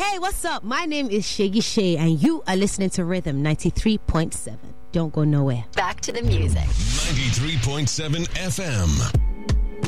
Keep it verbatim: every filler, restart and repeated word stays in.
Hey, what's up? My name is Shaggy Shay, and you are listening to Rhythm ninety-three point seven. Don't go nowhere. Back to the music. ninety-three point seven F M.